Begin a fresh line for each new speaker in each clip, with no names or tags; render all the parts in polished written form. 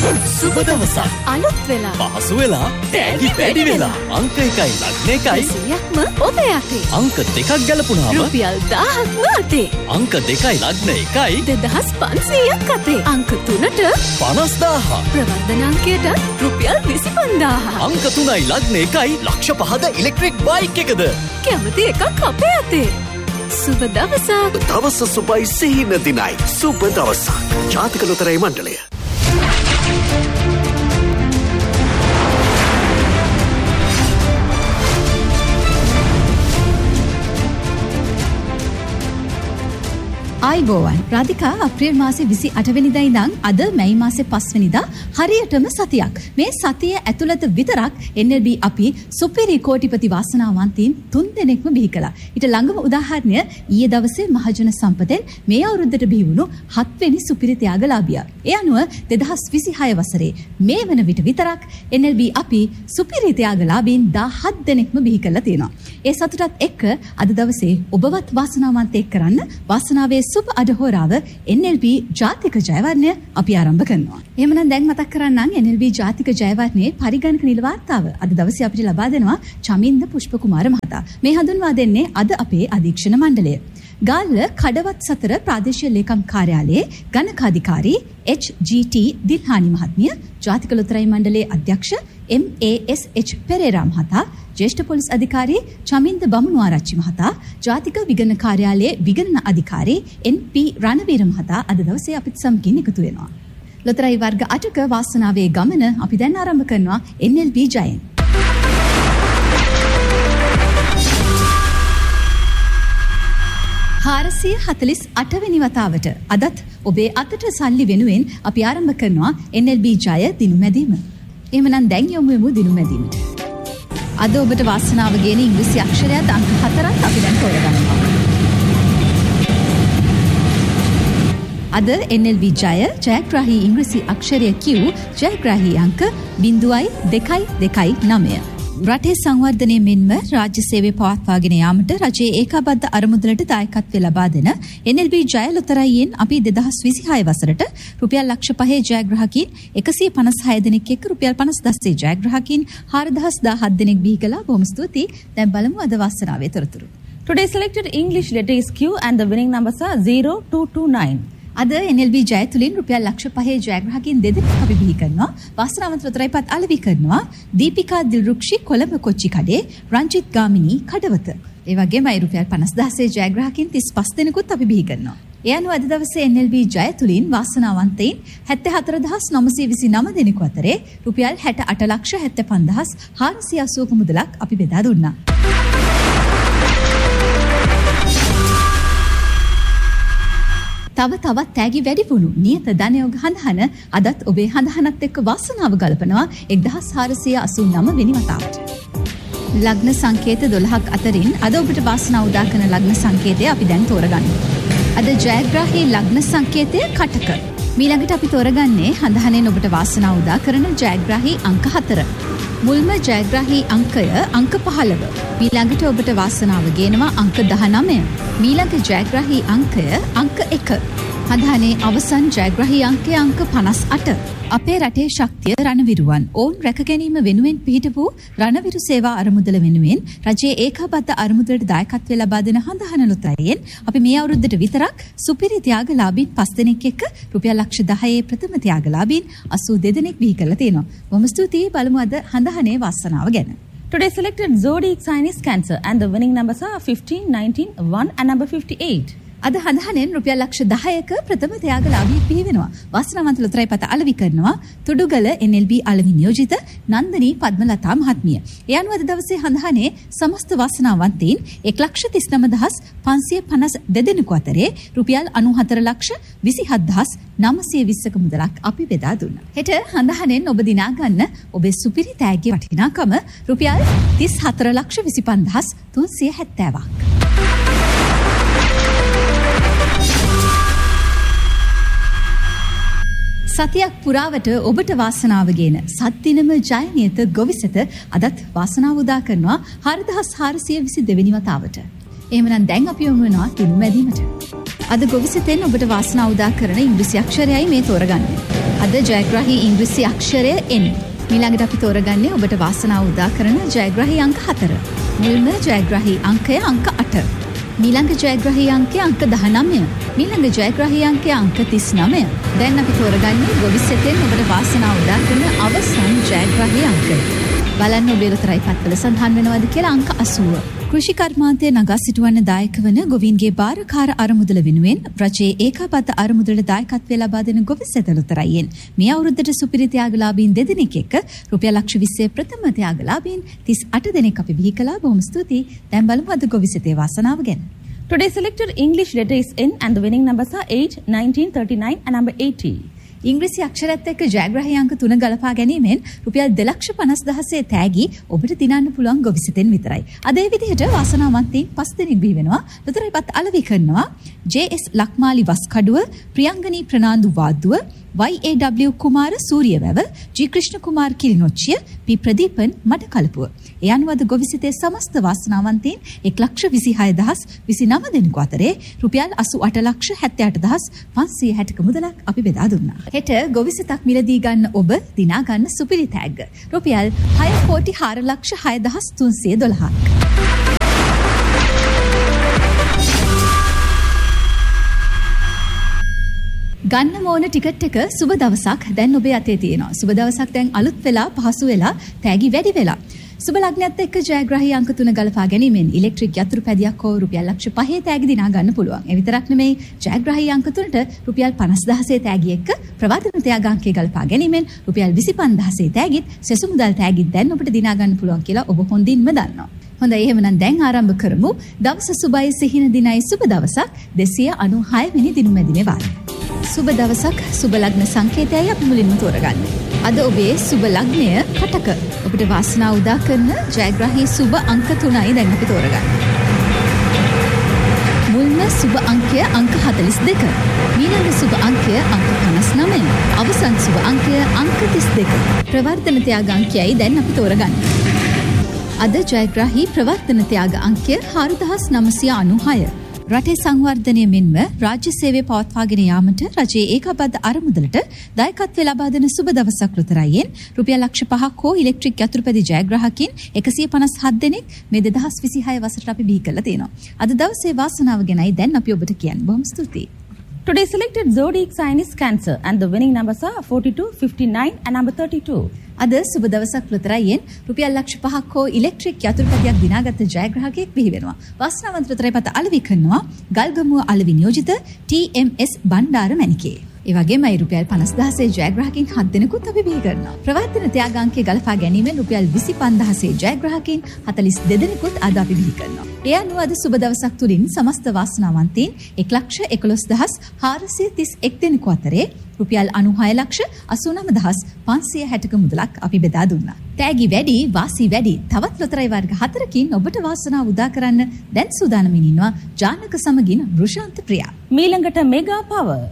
සුබ දවසක්.
අලුත් වෙලා.
පහසු වෙලා. තෑගි වැඩි වෙලා. අංක 1යි ලග්න 1යි.
100ක්ම ඔබ යතේ.
අංක 2ක් ගැලපුණාම
රුපියල් 1000ක්ම අතේ.
අංක 2යි ලග්න 1යි
2500ක් අතේ. අංක 3ට
50000.
ප්‍රවර්ධන අංකයට රුපියල් 25000.
අංක 3යි ලග්න 1යි ලක්ෂ 5ද ඉලෙක්ට්‍රික් බයික් එකද.
කැමති එකක් අපේ අතේ. සුබ දවසක්.
දවස සුබයි සිහින දිනයි. සුබ දවසක්. ජාතික ලොතරැයි මණ්ඩලය.
ආයිබෝවන් රාධිකා අප්‍රේල් මාසේ 28 වෙනිදා ඉඳන් අද මැයි මාසේ 5 වෙනිදා හරියටම සතියක්. මේ සතිය ඇතුළත විතරක් NLB අපි සුපිරි කෝටිපති වාසනාවන්තයින් 3 දෙනෙක්ම බිහි කළා. ඊට ළඟම උදාහරණය ඊයේ දවසේ මහජන සම්පතෙන් මේ අවුරුද්දට බිහි වුණු 7 වෙනි සුපිරි ත්‍යාගලාභියා. ඒ අනුව 2026 වසරේ මේ වන විට විතරක් NLB අපි සුපිරි ත්‍යාගලාභීන් 17 දෙනෙක්ම බිහි කරලා තියෙනවා. ඒ සතුටත් එක්ක අද දවසේ ඔබවත් වාසනාවන්තයෙක් කරන්න වාසනාවේ සුබ අඩහෝරාව NLB ජාතික ජයවර්ණය අපි ආරම්භ කරනවා. එහෙමනම් දැන් මතක් කරන්නම් NLB ජාතික ජයවර්ණයේ පරිගණක නිල වාර්තාව අද දවසේ අපිට ලබා දෙනවා චමින්ද පුෂ්පකුමාර මහතා. මේ හඳුන්වා දෙන්නේ අද අපේ අධීක්ෂණ මණ්ඩලය. ගාල්ල කඩවත් සතර ප්‍රාදේශීය ලේකම් කාර්යාලයේ ගණකාධිකාරී HGT දිල්හානි මහත්මිය, ජාතික ලොතරැයි මණ්ඩලයේ අධ්‍යක්ෂ MASH පෙරේරා මහතා, ज्येष्ठ पोलीस अधिकारी चमिंद बमुनुआरච්චි මහතා, ජාතික විගණන කාර්යාලයේ විගණන අධිකාරී NP රණවීර මහතා අද දවසේ අපිත් සමගින් එකතු වෙනවා. ලොතරැයි වර්ග 8ක වාසනාවේ ගමන අපි දැන් ආරම්භ කරනවා NLB ජයෙන්. හාරසිය 48 වෙනි වතාවට අදත් ඔබේ අතට සල්ලි වෙනුවෙන් අපි ආරම්භ කරනවා NLB ජය දිනුමැදීම. එහෙමනම් දැන් යමු යමු දිනුමැදීමට. අද ඔබට වාසනාව ගෙන ඉංග්‍රීසි අක්ෂරයත් අංක 4ක් අපි දැන් තෝරගන්නවා. අද NLB ජය ජයග්‍රාහී ඉංග්‍රීසි අක්ෂරය Q ජයග්‍රාහී අංක 0.229. රටේ සංවර්ධනය මෙන්ම රාජ්‍ය සේවය පවත්වාගෙන යාමට රජයේ ඒකාබද්ධ අරමුදලට දායකත්වය ලබා දෙන NLB ජය ලොතරැයියෙන් අපි 2026 වසරට රුපියල් ලක්ෂ 5 ජයග්‍රාහකීන් 156 දෙනෙක් එක්ක රුපියල් 50000 ජයග්‍රාහකීන් 4017 දෙනෙක් බිහි කළා. බොහොම ස්තුතියි. දැන් බලමු අද වාසනාවේ තොරතුරු.
Today's selected English letter is Q and the winning numbers are 0229.
අද NLB ජය තුලින් රුපියල් ලක්ෂ 5 ජයග්‍රාහකීන් දෙදෙනෙක් අපි බිහි කරනවා. වාසනාවන්ත ලොතරැයිපත් අලෙවි කරනවා දීපිකා දිල්රුක්ෂි කොළඹ කොච්චි කඩේ, රංජිත් ගාමිණී කඩවත. ඒ වගේමයි රුපියල් 50000 ජයග්‍රාහකීන් 35 දෙනෙකුත් අපි බිහි කරනවා. ඒ අනුව අද දවසේ NLB ජය තුලින් වාසනාවන්තයින් 74929 දෙනෙකු අතරේ රුපියල් 6875480ක මුදලක් අපි බෙදා දුන්නා. තවත් තෑගි වැඩි වුණු නියත ධනයෝග හඳහන අදත් ඔබේ හඳහනත් එක්ක වාසනාව ගලපනවා 1489 වෙනි වතාවට. ලග්න සංකේත 12ක් අතරින් අද ඔබට වාසනාව උදා කරන ලග්න සංකේතය අපි දැන් තෝරගන්නවා. අද ජයග්‍රාහී ලග්න සංකේතය කටක. ඊළඟට අපි තෝරගන්නේ හඳහනෙන් ඔබට වාසනාව උදා කරන ජයග්‍රාහී අංක 4. මුල්ම ජයග්‍රාහී අංකය අංක 15. ඊළඟට ඔබට වාසනාව ගේනවා අංක 19. ඊළඟ ජයග්‍රාහී අංකය අංක 1. හඳහනේ අවසන් ජයග්‍රාහී අංකය අංක 58. අපේ රටේ ශක්තිය රණවිරුවන් ඔවුන් රැකගැනීම වෙනුවෙන් පිහිට වූ රණවිරු සේවා අරමුදල වෙනුවෙන් රජයේ ඒකාබද්ධ අරමුදලට දායකත්වය ලබා දෙන හඳහන ලොතරැයියෙන් අපි මේ අවුරුද්දට විතරක් සුපිරි ත්‍යාගලාභීන් 5 දෙනෙක් එක්ක රුපියල් ලක්ෂ 10 ප්‍රථම ත්‍යාගලාභීන් 82 දෙනෙක් බිහි කරලා තියෙනවා. බොහොම ස්තුතියි. බලමු අද හඳහනේ වාසනාව ගැන.
Today's selected zodiac sign is Cancer and the winning numbers are 15, 19, 1 and number 58.
අද හඳහනෙන් රුපියල් ලක්ෂ 10ක ප්‍රථම ත්‍යාගලාභී බිහි වෙනවා. වාසනාවන්ත ලොතරැයිපත අලෙවි කරනවා තුඩුගල NLB අලෙවි නියෝජිත නන්දනී පද්මලතා මහත්මිය. ඒ අනුව අද දවසේ හඳහනේ සමස්ත වාසනාවන්තයින් 139552 දෙනෙකු අතරේ රුපියල් 94,27,920ක මුදලක් අපි බෙදා දුන්නා. හෙට හඳහනෙන් ඔබ දිනා ගන්න ඔබේ සුපිරි තෑග්ගේ වටිනාකම රුපියල් 34,25,370ක්. සතියක් පුරාවට ඔබට වාසනාව ගෙන සත්දිනම ජයනියත ගොවිසත අදත් වාසනාව උදා කරනවා 4422 වෙනි වතාවට. එහෙමනම් දැන් අපි යමු වෙනවා තුන් මැදීමට. අද ගොවිසෙතෙන් ඔබට වාසනාව උදා කරන ඉංග්‍රීසි අක්ෂරයයි මේ තෝරගන්නේ. අද ජයග්‍රාහී ඉංග්‍රීසි අක්ෂරය N. ඊළඟට අපි තෝරගන්නේ ඔබට වාසනාව උදා කරන ජයග්‍රාහී අංක 4. මුල්ම ජයග්‍රාහී අංකය අංක 8. ඊළඟ ජයග්‍රාහී අංකය අංක 19. ඊළඟ ජයග්‍රාහී අංකය අංක 39. දැන් අපි තෝරගන්නේ ගොවිසෙතෙන් ඔබට වාසනාව උදා කරන අවසන් ජයග්‍රාහී අංකය. බලන්න ඔබේ ලොතරැයි පත්වල සඳහන් වෙනවද කියලා අංක 80. කෘෂි කර්මාන්තය නගා සිටුවන්න දායක වන ගොවීන්ගේ භාරකාර අරමුදල වෙනුවෙන් රජයේ ඒකාබද්ධ අරමුදලට දායකත්වය ලබා දෙන ගොවිසෙත ලොතරැයියෙන් මේ අවුරුද්දට සුපිරි ත්‍යාගලාභීන් දෙදෙනෙක් එක්ක රුපියල් ලක්ෂ 20 ප්‍රථම ත්‍යාගලාභීන් 38 දෙනෙක් අපි බිහි කළා. බොහොම ස්තුතියි. දැන් බලමු අද ගොවිසෙතේ වාසනාව ගැන.
Today's selected English letter is N and the winning numbers are 8, 19, 39 and number 80.
ඉංග්‍රීසි අක්ෂරات එක්ක ජයග්‍රාහී අංක 3 ගලපා ගැනීමෙන් රුපියල් 2,50,000 තෑගි ඔබට දිනන්න පුළුවන් ගොවිසෙතෙන් විතරයි. අද ඒ විදිහට වාසනාවන්තයින් 5 දෙනෙක් බිහි වෙනවා. ලොතරැයිපත් අලෙවි කරනවා. JS ලක්මාලි වස්කඩුව, ප්‍රියංගනී ප්‍රනාන්දු වාද්දුව, YAW කුමාර සූරියවැව, G ක්‍රිෂ්ණ කුමාර කිරිනොච්චිය, P ප්‍රදීපන් මඩකලපුව. ඒ අනුව අද ගොවිසෙතේ සමස්ත වාසනාවන්තයින් 1,26,029 දෙනෙකු අතරේ රුපියල් 88,78,560ක මුදලක් අපි බෙදා දුන්නා. හෙට ගොවිසෙතක් මිලදී ගන්න ඔබ දිනා ගන්න සුපිරි තෑග්ග රුපියල් 6,04,06,312ක්. ගන්න ඕන ටිකට් එක සුබ දවසක් දැන් ඔබේ අතේ තියෙනවා. සුබ දවසක් දැන් අලුත් වෙලා පහසු වෙලා තෑගි වැඩි වෙලා. සුබ ලග්නයත් එක්ක ජයග්‍රාහී අංක 3 ගලපා ගැනීමෙන් ඉලෙක්ට්‍රික් යතුරු පැදියක් හෝ රුපියල් ලක්ෂ 5 තෑගි දිනා ගන්න පුළුවන්. ඒ විතරක් නෙමෙයි ජයග්‍රාහී අංක 3ට රුපියල් 50,000 තෑගි එක්ක ප්‍රවාදන ත්‍යාගාංකය ගලපා ගැනීමෙන් රුපියල් 25,000 තෑගිත් සෙසු මුදල් තෑගිත් දැන් ඔබට දිනා ගන්න පුළුවන් කියලා ඔබ හොඳින්ම දන්නවා. හොඳයි එහෙමනම් දැන් ආරම්භ කරමු. දවස සුබයි සිහින දිනයි සුබ දවසක් 296 වෙනි දිනුමැදිනේ වාරය. සුබ දවසක් සුබ ලග්න සංකේතයයි අපි මුලින්ම තෝරගන්නේ. අද ඔබේ සුබ ලග්නය කටක. ඔබට වාසනාව උදා කරන ජයග්‍රාහී සුබ අංක 3යි දැන් අපි තෝරගන්නේ. මුල්ම සුබ අංකය අංක 42. ඊළඟ සුබ අංකය අංක 59. අවසන් සුබ අංකය අංක 32. ප්‍රවර්ධන ත්‍යාග අංකයයි දැන් අපි තෝරගන්නේ. අද ජයග්‍රාහී ප්‍රවර්ධන ත්‍යාග අංකය 4,996. රටේ සංවර්ධනය මෙන්ම රාජ්‍ය සේවය පවත්වාගෙන යාමට රජයේ ඒකාබද්ධ අරමුදලට දායකත්වය ලබා දෙන සුබ දවසක් ලොතරැයියෙන් රුපියල් ලක්ෂ 5ක් හෝ ඉලෙක්ට්‍රික් යතුරුපැදි ජයග්‍රාහකින් 157 දෙනෙක් මේ 2026 වසරට අපි බිහි කරලා තියෙනවා. අද දවසේ වාසනාව ගැනයි දැන් අපි ඔබට කියන්නේ. බොහොම ස්තුතියි.
Today's selected zodiac sign is Cancer and the winning numbers are 42, 59 and number 32.
අද සුබ දවසක් ලොතරැයියෙන් රුපියල් ලක්ෂ 5ක් හෝ ඉලෙක්ට්‍රික් යතුරුපැදියක් දිනාගත් ජයග්‍රාහකයෙක් බිහි වෙනවා. වාසනාවන්ත ලොතරැයිපත අලෙවි කරනවා ගල්ගමුව අලෙවි නියෝජිත TMS බණ්ඩාර මැණිකේ. ඒ වගේමයි රුපියල් 50,000 ජයග්‍රාහකින් 7 දෙනෙකුත් අපි බිහි කරනවා. ප්‍රවර්තන ත්‍යාගාංකය ගලපා ගැනීමෙන් රුපියල් 25,000 ජයග්‍රාහකින් 42 දෙනෙකුත් අද අපි බිහි කරනවා. ඒ අනුව අද සුබ දවසක් තුලින් සමස්ත වාසනාවන්තයින් 1,11,431 දෙනෙකු අතරේ රුපියල් 96,89,560ක මුදලක් අපි බෙදා දුන්නා. තෑගි වැඩි, වාසි වැඩි. තවත් ලොතරැයි වර්ග 4කින් ඔබට වාසනාව උදා කරන්න දැන් සූදානමින් ඉන්නවා ජානක සමගින් රුෂාන්ත ප්‍රියා.
මීළඟට මෙගා පවර්.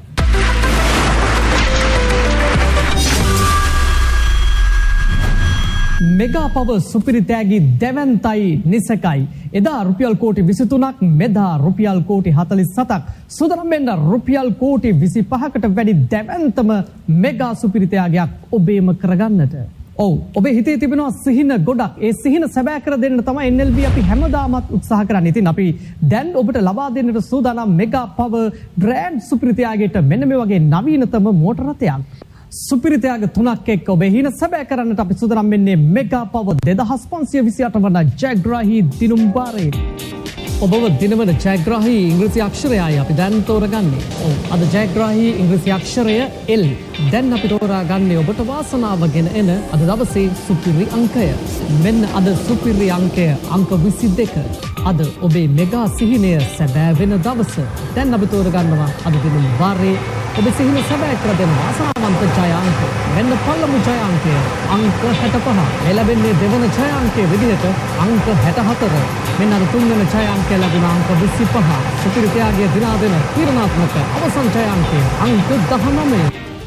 මෙගා පව සුපිරි තෑගි දැවන්තයි නිසකයි. එදා රුපියල් කෝටි 23ක් මෙදා රුපියල් කෝටි 47ක් සුදනම් වෙන්න රුපියල් කෝටි 25කට වැඩි දැවන්තම මෙගා සුපිරි තෑගයක් ඔබේම කරගන්නට. ඔව් ඔබේ හිතේ තිබෙනවා සිහින ගොඩක්. ඒ සිහින සැබෑ කර දෙන්න තමයි NLB අපි හැමදාමත් උත්සාහ කරන්නේ. ඉතින් අපි දැන් ඔබට ලබා දෙන්නට සූදානම් මෙගා පව ග්‍රෑන්ඩ් සුපිරි තෑගයට මෙන්න මේ වගේ නවීනතම මෝටර රථයක්. සුපිරි ත්‍යාග 3ක් එක්ක ඔබේ හින සැබෑ කරන්නට අපි සූදානම් වෙන්නේ මෙගා පව 2528 වන ජයග්‍රාහී දිනුම් වාරයේ. ඔබව දිනවන ජයග්‍රාහී ඉංග්‍රීසි අක්ෂරයයි අපි දැන් තෝරගන්නේ. ඔව් අද ජයග්‍රාහී ඉංග්‍රීසි අක්ෂරය L. දැන් අපි තෝරාගන්නේ ඔබට වාසනාවගෙන එන අද දවසේ සුපිරි අංකය. මෙන්න අද සුපිරි අංකය අංක 22. අද ඔබේ මෙගා සිහිනය සැබෑ වෙන දවස. දැන් අපි තෝරගන්නවා අද දිනුම් වාරයේ ඔබේ සිහින සැබෑ කර දෙන වාසනාවන්ත ජය අංක. මෙන්න පළමු ජය අංකය අංක 65. එළවෙන්නේ දෙවන ජය අංකයේ විදිහට අංක 64. මෙන්න අද තුන්වෙනි ජය අංකය ලැබුණ අංක 25. සුපිරි ත්‍යාගය දිනා දෙන තීරණාත්මක අවසන් ජය අංකය අංක 19.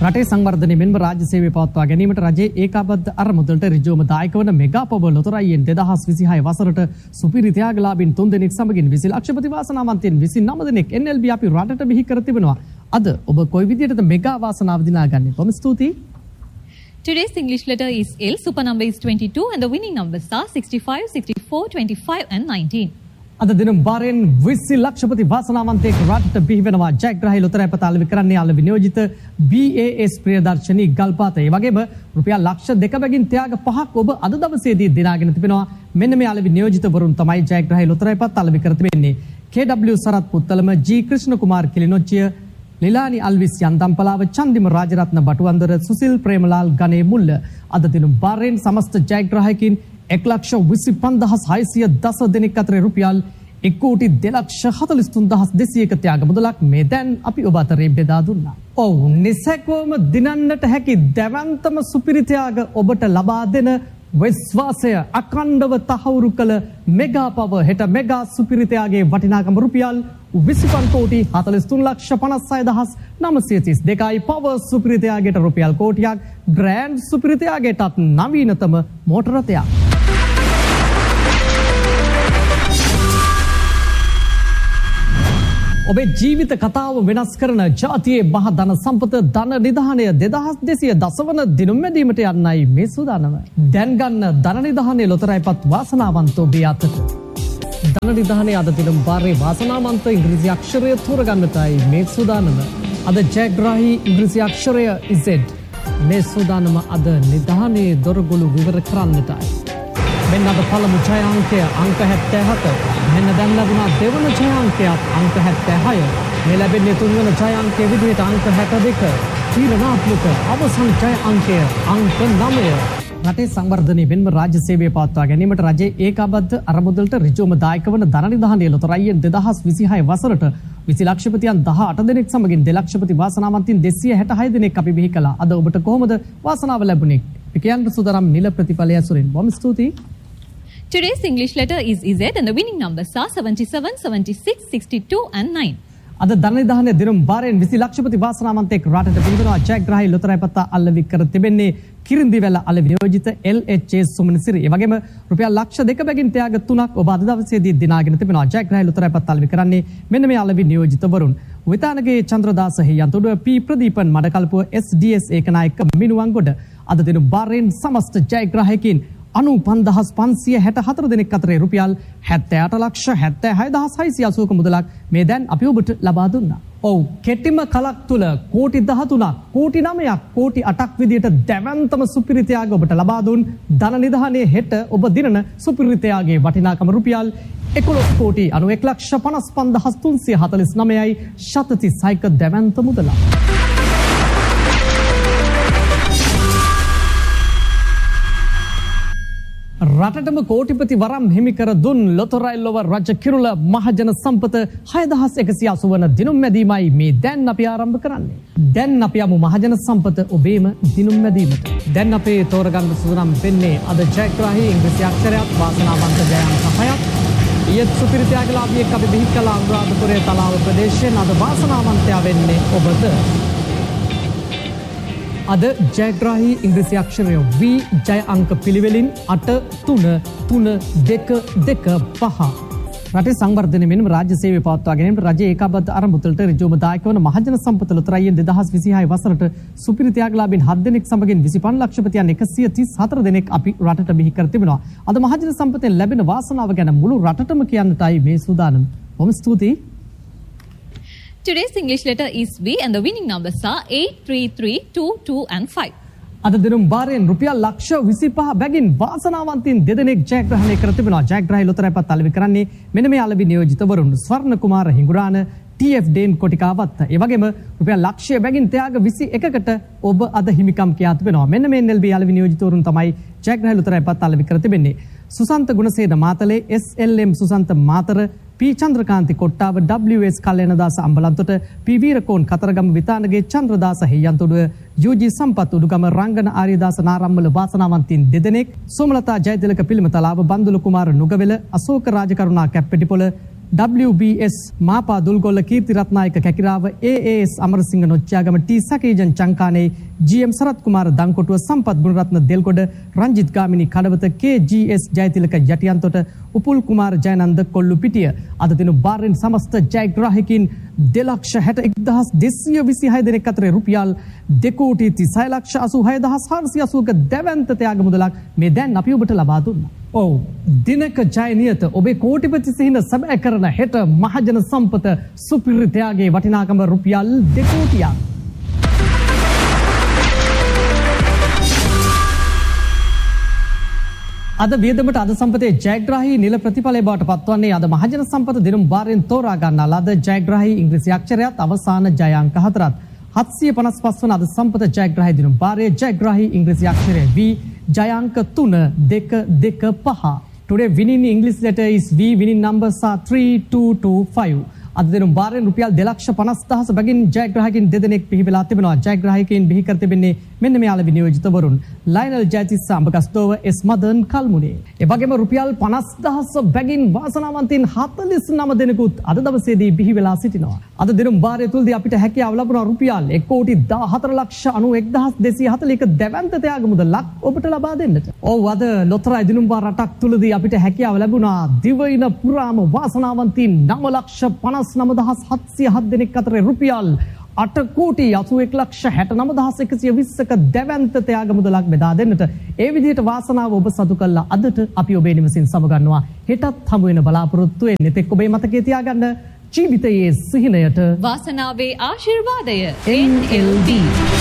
රටේ සංවර්ධනය මෙන්ම රාජ්‍ය සේවය පවත්වා ගැනීමට රජයේ ඒකාබද්ධ අරමුදලට ඍජුවම දායක වන මෙගා පව ලොතරැයියෙන් 2026 වසරට සුපිරි ත්‍යාගලාභීන් 3 දෙනෙක් සමගින් 20 ලක්ෂපති වාසනාවන්තයන් 29 දෙනෙක් NLB අපි රටට බිහි කර තිබෙනවා. අද ඔබ කොයි විදිහටද මෙගා වාසනාව දිනාගන්නේ? බොහොම ස්තුතියි.
Today's English letter is L. Super number is 22 and the winning numbers are 65, 64, 25 and 19.
අද දින බාරෙන් 20 ලක්ෂපති වාසනාවන්තයෙක් රටට බිහි වෙනවා. ජයග්‍රාහී ලොතරැයි පත අලෙවි කරන්නේ අලෙවි නියෝජිත BAS ප්‍රියදර්ශනී ගල්පාත. ඒ වගේම රුපියල් ලක්ෂ 2 බැගින් ත්‍යාග 5ක් ඔබ අද දවසේදී දිනාගෙන තිබෙනවා. මෙන්න මේ අලෙවි නියෝජිතවරුන් තමයි ජයග්‍රාහී ලොතරැයි පත අලෙවි කර තිබෙන්නේ. KW සරත් පුත්තලම G ක්‍රිෂ්ණ කුමාර් කිලිනොච්චිය, ලිලානි අල්විස් යන්තම්පලාව, චන්දිම රාජරත්න බටුවන්දර, සුසිල් ප්‍රේමලාල් ගණේ මුල්ල. අද දින බාරෙන් සමස්ත ජයග්‍රාහකයින් 1,25,610 දෙනෙක් අතර රුපියල් 1,02,43,200ක ත්‍යාග මුදලක් මේ දැන් අපි ඔබ අතරේ බෙදා දුන්නා. ඔව්, නිසැකවම දිනන්නට හැකි දැවැන්තම සුපිරි ත්‍යාග ඔබට ලබා දෙන විශ්වාසය අඛණ්ඩව තහවුරු කළ මෙගා පව හෙට මෙගා සුපිරි ත්‍යාගයේ වටිනාකම රුපියල් 25,46,932යි. පව සුපිරි ත්‍යාගයට රුපියල් කෝටියක්, ග්‍රෑන්ඩ් සුපිරි ත්‍යාගයටත් නවීනතම මෝටර රථයක්. ඔබේ ජීවිත කතාව වෙනස් කරන ජාතියේ මහ ධන සම්පත ධන නිධානය 2200 දසවන දිනුම් මැදීමට යන්නයි මේ සූදානම. දැන් ගන්න ධන නිධානයේ ලොතරැයිපත් වාසනාවන්ත ඔබේ අතට. ධන නිධානයේ අද දිනුම් බාරේ වාසනාවන්ත ඉංග්‍රීසි අක්ෂරය තෝරගන්නටයි මේ සූදානම. අද ජයග්‍රාහී ඉංග්‍රීසි අක්ෂරය Z. මේ සූදානම අද නිධානයේ දොරගොළු විවර කරන්නටයි. මෙන්න අද පළමු ජය අංකය අංක 77. මෙන්න දැන් ලැබුණා දෙවන ජය අංකයත් අංක 76. මේ ලැබෙන්නේ තුන්වන ජය අංකයේ විදිහට අංක 62. තීරණාත්මක අවසන් ජය අංකය අංක 9. රටේ සංවර්ධනයේ වෙන්ම රාජ්‍ය සේවය පවත්වා ගැනීමට රජයේ ඒකාබද්ධ අරමුදලට ඍජුවම දායක වන ධන නිධානයේ ලොතරැයියෙන් 2026 වසරට 20 ලක්ෂපතියන් 18 දෙනෙක් සමගින් 2 ලක්ෂපති වාසනාවන්තයින් 266 දෙනෙක් අපි බිහි කළා. අද ඔබට කොහොමද වාසනාව ලැබුණේ? පිකයන් සුදරම් නිල ප්‍රතිඵලය ඇසුරින් බොහොම ස්තුතියි.
Today's English letter is Z and the winning numbers are 77, 76, 62 and 9.
අද ධන නිධානයේ දිනුම් බාරෙන් 20 ලක්ෂපති වාසනාවන්තයෙක් රටට පිළිගන්නවා. ජයග්‍රාහී ලොතරැයි පත අලෙවි කර තිබෙන්නේ කිරින්දිවැල අලෙවි නියෝජිත LHS සුමනසිරි. ඒ වගේම රුපියල් ලක්ෂ 2 බැගින් ත්‍යාග 3ක් ඔබ අද දවසේදී දිනාගෙන තිබෙනවා. ජයග්‍රාහී ලොතරැයි පත අලෙවි කරන්නේ මෙන්න මේ අලෙවි නියෝජිතවරුන්. Vithanage Chandradasa හියන්තොඩුව, P ප්‍රදීපන් මඩකල්පුව, SDS Ekanayake Minuwangoda. අද දිනුම් බාරෙන් සමස්ත ජයග්‍රාහකයින් 95,564 දෙනෙක් අතරේ රුපියල් 78,76,680ක මුදලක් මේ දැන් අපි ඔබට ලබා දුන්නා. ඔව්, කෙටිම කලක් තුල කෝටි 13ක්, කෝටි 9ක්, කෝටි 8ක් විදියට දැවැන්තම සුපිරි ත්‍යාග ඔබට ලබා දුන් ධන නිධානයේ හෙට ඔබ දිනන සුපිරි ත්‍යාගයේ වටිනාකම රුපියල් 11,91,55,349යි 136ක දැවැන්ත මුදලක්. රටටම කෝටිපති වරම් හිමි කර දුන් ලොතරැයි ලොව රජ කිරුළ මහජන සම්පත 6180 වන දිනුම් මැදීමයි මේ දැන් අපි ආරම්භ කරන්නේ. දැන් අපි යමු මහජන සම්පත ඔබේම දිනුම් මැදීමට. දැන් අපේ තෝරගන්න සූදානම් වෙන්නේ අද ජයග්‍රාහී ඉංග්‍රීසි අක්ෂරයක් වාසනාවන්ත ජය අංක 6ක්. ඊයේත් සුපිරි ත්‍යාගලාභියෙක් අපි බිහි කළ අනුරාධපුරයේ තලාව ප්‍රදේශයෙන් අද වාසනාවන්තයා වෙන්නේ ඔබද. අද ජයග්‍රාහී ඉංග්‍රීසි අක්ෂරය V ජය අංක පිළිවෙලින් 83225. රටේ සංවර්ධනය මෙන්ම රාජ්‍ය සේවය පවත්වා ගැනීමට රජයේ ඒකාබද්ධ අරමුදලට ඍජුවම දායක වන මහජන සම්පත ලොතරැයියෙන් 2026 වසරට සුපිරි ත්‍යාගලාභීන් 7 දෙනෙක් සමගින් 25 ලක්ෂපතියන් 134 දෙනෙක් අපි රටට බිහි කර තිබෙනවා. අද මහජන සම්පතෙන් ලැබෙන වාසනාව ගැන මුළු රටටම කියන්නටයි මේ සූදානම්. බොහොම ස්තුතියි.
Today's English letter is V and the winning numbers are 8, 3, 3, 2, 2 and 5.
අද දිනුම් බාරෙන් රුපියල් ලක්ෂ 25 බැගින් වාසනාවන්තයින් 2 දෙනෙක් ජයග්‍රහණය කර තිබෙනවා. ජයග්‍රාහී ලොතරැයි පත අලෙවි කරන්නේ මෙන්න මේ අලෙවි නියෝජිතවරුන් ස්වර්ණ කුමාර හිඟුරාන, TF ඩේන් කොටිකාවත්ත. ඒ වගේම රුපියල් ලක්ෂය බැගින් ත්‍යාග 21කට ඔබ අද හිමිකම් කියා තිබෙනවා. මෙන්න මේ NLB අලෙවි නියෝජිතවරුන් තමයි ජයග්‍රාහී ලොතරැයි පත අලෙවි කර තිබෙන්නේ. Susantha Gunasena Matale, SLM Susantha Matara, P Chandrakanthi Kottawa, WS කල්යනදාස Ambalantota, P Weerakoon Kataragama Vithanage Chandradasa හියන්තොඩුව, UG සම්පත් උඩුගම රංගන ආර්යදාස නාරම්මල වාසනාවන්තයින් 2 දෙනෙක්, සෝමලතා ජයතිලක පිළිමතලාව, බන්දුල කුමාර නුගවෙල, අශෝක රාජකරුණා කැප්පෙටිපොළ, WBS මාපා දුල්ගොල්ල කීර්ති Ratnayake කැකිරාව AAS Amarasinghe නොච්චාගම T සකේජන් චංකානේ GM Sarath කුමාර දංකොටුව සම්පත් ගුණරත්න දෙල්ගොඩ රංජිත් ගාමිණී කඩවත KGS ජයතිලක යටියන්තොට උපුල් කුමාර ජයනන්ද කොල්ලු පිටිය අද දින බාරෙන් සමස්ත ජයග්‍රාහකයින් 2,60,226 දෙනෙක් අතර රුපියල් 2,36,86,480ක දැවැන්ත ත්‍යාග මුදලක් මේ දැන් අපි ඔබට ලබා දුන්නා. ඔව් දිනක ජය නියත ඔබේ කෝටිපති සිහින සැබෑ කරන හෙට මහජන සම්පත සුපිරි ත්‍යාගයේ වටිනාකම රුපියල් 2 කෝටියක්. අද වියදමට අද සම්පතේ ජයග්‍රාහී නිල ප්‍රතිඵලය බවට පත්වන්නේ අද මහජන සම්පත දිනුම් බාරෙන් තෝරා ගන්නා ලද ජයග්‍රාහී ඉංග්‍රීසි අක්ෂරයත් අවසාන ජය අංක 4ත් 755 වන අද සම්පත ජයග්‍රාහී දිනුම් බාරයේ ජයග්‍රාහී ඉංග්‍රීසි අක්ෂරය V ජය අංක 3,2,2,5. Today winning English letter is V. Winning numbers are 3,2,2,5. අද දිනුම් බාරෙන් රුපියල් 2,50,000 බැගින් ජයග්‍රාහකයන් දෙදෙනෙක් පිහි වෙලා තිබෙනවා. ජයග්‍රාහකයන් බිහි කර තිබෙන්නේ මෙන්න මෙයාලා විනියෝජිතවරුන් ලයනල් ජයතිස්ස අඹගස්තෝව එස් මදන් කල්මුනේ. ඒ වගේම රුපියල් 50,000 බැගින් වාසනාවන්තයින් 49 දෙනෙකුත් අද දවසේදී බිහි වෙලා සිටිනවා. අද දිනුම් බාරය තුලදී අපිට හැකියාව ලැබුණා රුපියල් 1,14,91,241 දැවැන්ත ත්‍යාග මුදලක් ඔබට ලබා දෙන්නට. ඔව් අද ලොතරැයි දිනුම් බාර රටක් තුලදී අපිට හැකියාව ලැබුණා දිවයින පුරාම වාසනාවන්තයින් 9,59,707 දෙනෙක් අතර රුපියල් 8,81,69,120ක දැවැන්ත ත්‍යාග මුදලක් බෙදා දෙන්නට. ඒ විදිහට වාසනාව ඔබ සතු කළා. අදට අපි ඔබේ නිවසින් සමගන්නවා. හෙටත් හමු වෙන බලාපොරොත්තු වෙන්නේ. තෙක් ඔබේ මතකයේ තියාගන්න ජීවිතයේ සිහිනයට
වාසනාවේ ආශිර්වාදය NLD